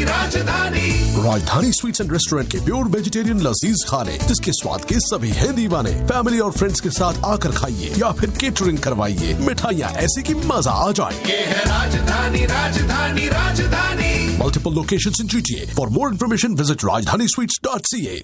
राजधानी। राजधानी sweets and restaurant के प्योर वेजिटेरियन लजीज खाने, जिसके स्वाद के सभी हैं दीवाने। फैमिली और फ्रेंड्स के साथ आकर खाइए या फिर केटरिंग करवाइए। मिठाइयाँ ऐसी कि मजा आ जाए। ये है राजधानी, राजधानी, राजधानी। Multiple locations in GTA. For more information, visit rajdhanisweets.ca.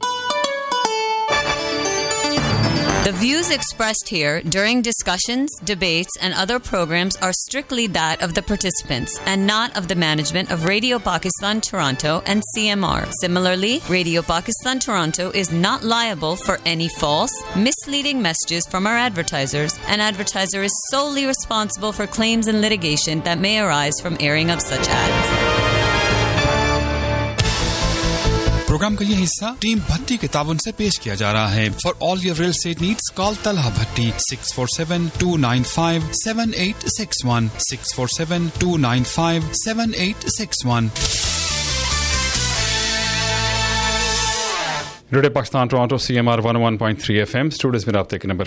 The views expressed here during discussions, debates, and other programs are strictly that of the participants and not of the management of Radio Pakistan Toronto and CMR. Similarly, Radio Pakistan Toronto is not liable for any false, misleading messages from our advertisers. An advertiser is solely responsible for claims and litigation that may arise from airing of such ads. Programme का ये हिस्सा team भट्टी के ताउन से पेश किया जा रहा है। For all your real estate needs call Talha Bhatti 647-295-7861 647-295-7861। Radio Pakistan Toronto CMR 101.3 FM Studios में राब्ते के नंबर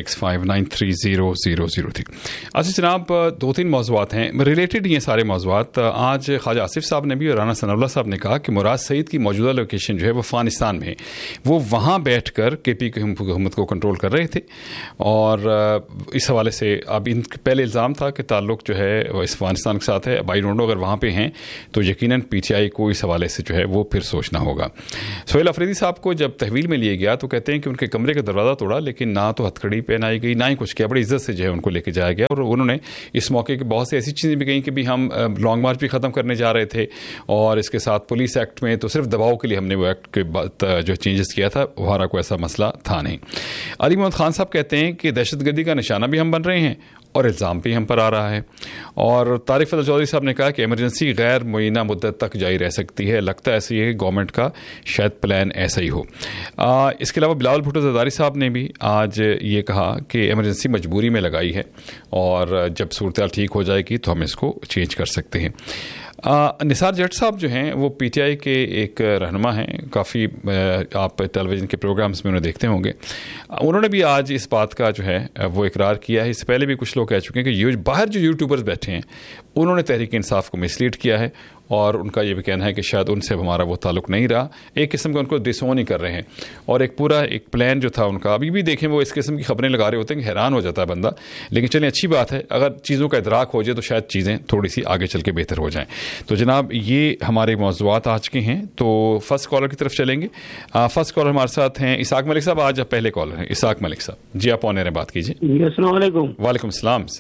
4165930003। अच्छा जनाब, दो तीन मौज़ूआत हैं रिलेटेड। ये सारे मौज़ूआत आज ख्वाजा आसिफ साहब ने भी और राना सनाउल्लाह साहब ने कहा कि मुराद सईद की मौजूदा लोकेशन जो है वो अफगानिस्तान में है। वो वहाँ बैठ कर KP की हुकूमत को कंट्रोल कर रहे थे और इस हवाले से अब इन पहले इल्ज़ाम था कि ताल्लुक़ जो है वो अफगानिस्तान के साथ है। आई डोंट नो अगर वहाँ पर हैं तो यकीनन PTI को इस हवाले से जो है वो फिर सोचना होगा। सोहेल अफरीदी साहब को जब तहवील में लिया गया तो कहते हैं कि उनके कमरे का दरवाज़ा तोड़ा, लेकिन ना तो हथकड़ी पहनाई गई ना ही कुछ किया। बड़ी इज्जत से जो है उनको लेके जाया गया और उन्होंने इस मौके के बहुत सी ऐसी चीज़ें भी कहीं कि भी हम लॉन्ग मार्च भी ख़त्म करने जा रहे थे और इसके साथ पुलिस एक्ट में तो सिर्फ दबाव के लिए हमने वो एक्ट के बाद जो चेंजेस किया था, हमारा कोई ऐसा मसला था नहीं। अली मोहम्मद खान साहब कहते हैं कि दहशतगर्दी का निशाना भी हम बन रहे हैं और इल्ज़ाम भी हम पर आ रहा है। और तारिक फजल चौधरी साहब ने कहा कि इमरजेंसी गैर मुय्यना मुद्दत तक जारी रह सकती है। लगता है ऐसी है कि गवर्नमेंट का शायद प्लान ऐसा ही हो। इसके अलावा बिलावल भुट्टो ज़रदारी साहब ने भी आज ये कहा कि इमरजेंसी मजबूरी में लगाई है और जब सूरत हाल ठीक हो जाएगी तो हम इसको चेंज कर सकते हैं। निसार जट साहब जो हैं वो PTI के एक रहनुमा हैं, काफ़ी आप टेलीविज़न के प्रोग्राम्स में उन्हें देखते होंगे। उन्होंने भी आज इस बात का जो है वो इकरार किया है। इससे पहले भी कुछ लोग कह चुके हैं कि बाहर जो यूट्यूबर्स बैठे हैं उन्होंने तहरीक इंसाफ को मिसलीड किया है और उनका ये भी कहना है कि शायद उनसे हमारा वो ताल्लुक़ नहीं रहा। एक किस्म का उनको डिसोन ही कर रहे हैं और एक पूरा एक प्लान जो था उनका अभी भी देखें वो इस किस्म की खबरें लगा रहे होते हैं कि हैरान हो जाता है बंदा। लेकिन चलिए अच्छी बात है, अगर चीज़ों का इदराक हो जाए तो शायद चीज़ें थोड़ी सी आगे चल के बेहतर हो जाएं। तो जनाब ये हमारे मौज़ूआत आज के हैं। तो फर्स्ट कॉलर की तरफ चलेंगे। फर्स्ट कॉलर हमारे साथ हैं इसाक मलिक साहब। आज आप पहले कॉलर हैं इसाक मलिक साहब जी, आप ऑन एयर बात कीजिए। अस्सलाम वालेकुम। वालेकुम सलाम सर।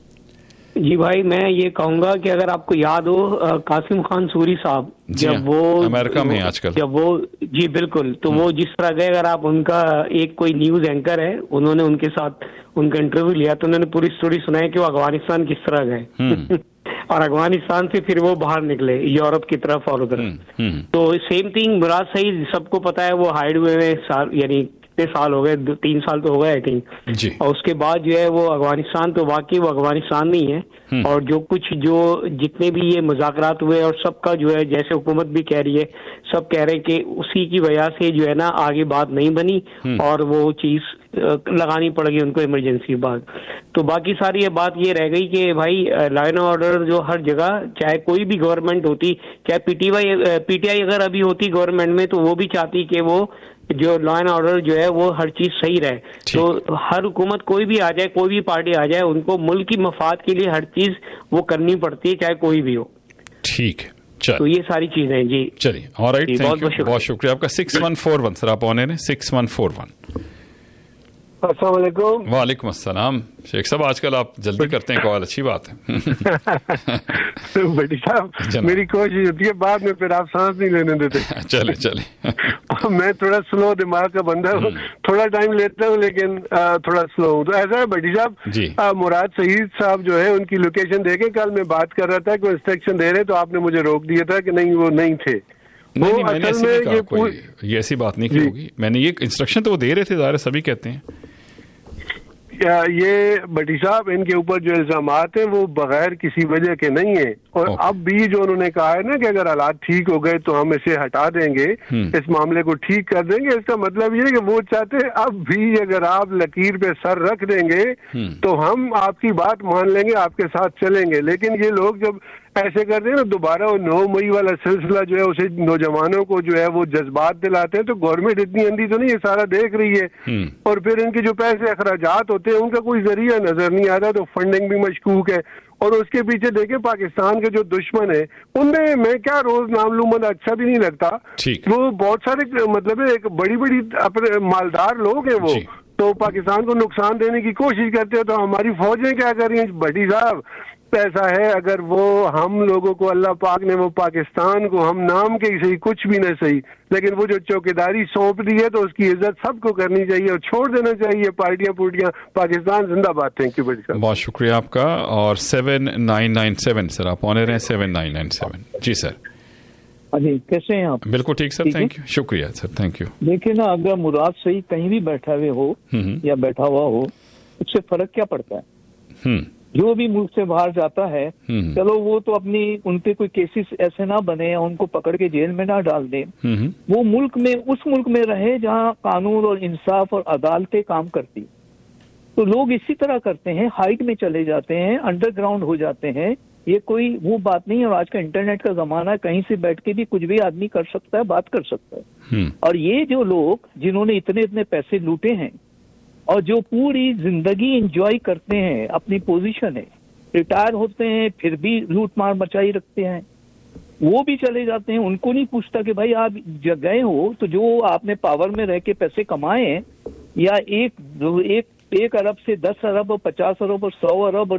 जी भाई, मैं ये कहूंगा कि अगर आपको याद हो कासिम खान सूरी साहब जब वो अमेरिका में आजकल जब वो जी बिल्कुल, तो वो जिस तरह गए, अगर आप उनका एक कोई न्यूज एंकर है, उन्होंने उनके साथ उनका इंटरव्यू लिया तो उन्होंने पूरी स्टोरी सुनाई कि वो अफगानिस्तान किस तरह गए और अफगानिस्तान से फिर वो बाहर निकले यूरोप की तरफ और उधर। तो सेम थिंग मुराद सईद सबको पता है, वो हाइड हुए में यानी साल हो गए, 3 साल तो हो गए आई थिंक। और उसके बाद जो है वो अफगानिस्तान, तो वाकई वो अफगानिस्तान नहीं है। और जो जितने भी ये मुज़ाकरात हुए और सबका जो है, जैसे हुकूमत भी कह रही है, सब कह रहे हैं कि उसी की वजह से जो है ना आगे बात नहीं बनी और वो चीज लगानी पड़ गई उनको इमरजेंसी बात। तो बाकी सारी ये बात ये रह गई कि भाई लॉ एंड ऑर्डर जो हर जगह, चाहे कोई भी गवर्नमेंट होती, चाहे PTI अगर अभी होती गवर्नमेंट में, तो वो भी चाहती कि वो जो लॉ एंड ऑर्डर जो है वो हर चीज सही रहे। तो हर हुकूमत कोई भी आ जाए, कोई भी पार्टी आ जाए, उनको मुल्क की मफाद के लिए हर चीज वो करनी पड़ती है, चाहे कोई भी हो। ठीक है, चलिए तो ये सारी चीजें हैं जी। चलिए ऑलराइट, बहुत शुक्रिया आपका। 6141 सर, आप ऑन है 6141। अस्सलाम वालेकुम। वालेकुम अस्सलाम। शेख साहब आजकल आप जल्दी करते हैं कॉल, अच्छी बात है। बड़ी साहब, मेरी कोशिश होती है, बाद में फिर आप सांस नहीं लेने देते। चले चले मैं थोड़ा स्लो दिमाग का बंदा हूँ, थोड़ा टाइम लेता हूँ लेकिन थोड़ा स्लो हूँ। तो ऐसा है बड़ी साहब, मुराद सईद साहब जो है उनकी लोकेशन देखे, कल मैं बात कर रहा था कि इंस्ट्रक्शन दे रहे, तो आपने मुझे रोक दिया था कि नहीं वो नहीं थे। नहीं, मैंने ऐसी बात नहीं की होगी। मैंने ये इंस्ट्रक्शन तो वो दे रहे थे, ज़ाहिर सभी कहते हैं। ये बड़ी साहब, इनके ऊपर जो इल्जामात हैं वो बगैर किसी वजह के नहीं है। और अब भी जो उन्होंने कहा है ना कि अगर हालात ठीक हो गए तो हम इसे हटा देंगे, इस मामले को ठीक कर देंगे, इसका मतलब ये है कि वो चाहते हैं अब भी अगर आप लकीर पे सर रख देंगे तो हम आपकी बात मान लेंगे, आपके साथ चलेंगे। लेकिन ये लोग जब ऐसे करते हैं ना, दोबारा वो 9 मई वाला सिलसिला जो है उसे नौजवानों को जो है वो जज्बात दिलाते हैं। तो गवर्नमेंट इतनी अंधी तो नहीं, ये सारा देख रही है। और फिर इनके जो पैसे अखराजात होते हैं उनका कोई जरिया नजर नहीं आता, तो फंडिंग भी मशकूक है। और उसके पीछे देखे पाकिस्तान के जो दुश्मन है उनमें मैं क्या रोज नाम लूं, मतलब अच्छा भी नहीं लगता। वो बहुत सारे मतलब एक बड़ी बड़ी अपने मालदार लोग हैं वो, तो पाकिस्तान को नुकसान देने की कोशिश करते हैं। तो हमारी फौजें क्या कर रही हैं भट्टी साहब? पैसा है अगर वो हम लोगों को अल्लाह पाक ने वो पाकिस्तान को हम नाम के ही सही, कुछ भी न सही, लेकिन वो जो चौकीदारी सौंप दी है तो उसकी इज्जत सबको करनी चाहिए और छोड़ देना चाहिए पार्टियां पुर्टियां। पाकिस्तान जिंदाबाद। थैंक यू बड़ी साहब, बहुत शुक्रिया आपका। और 7997 सर आप ऑन एयर हैं 7997। जी सर। जी कैसे हैं आप? बिल्कुल ठीक सर, थैंक यू, शुक्रिया सर, थैंक यू। देखिए ना, अगर मुराद सईद कहीं भी बैठा हुए हो या बैठा हुआ हो, उससे फर्क क्या पड़ता है? जो भी मुल्क से बाहर जाता है, चलो वो तो अपनी उनपे कोई केसेस ऐसे ना बने, उनको पकड़ के जेल में ना डाल दें, वो मुल्क में उस मुल्क में रहे जहाँ कानून और इंसाफ और अदालतें काम करती। तो लोग इसी तरह करते हैं, हाइट में चले जाते हैं, अंडरग्राउंड हो जाते हैं। ये कोई वो बात नहीं है। आज का इंटरनेट का जमाना है, कहीं से बैठ के भी कुछ भी आदमी कर सकता है, बात कर सकता है। और ये जो लोग जिन्होंने इतने इतने पैसे लूटे हैं और जो पूरी जिंदगी एंजॉय करते हैं, अपनी पोजीशन है, रिटायर होते हैं फिर भी लूट मार मचाई रखते हैं, वो भी चले जाते हैं। उनको नहीं पूछता कि भाई आप गए हो तो जो आपने पावर में रह के पैसे कमाए या एक अरब से 10 अरब और 50 अरब और 100 अरब और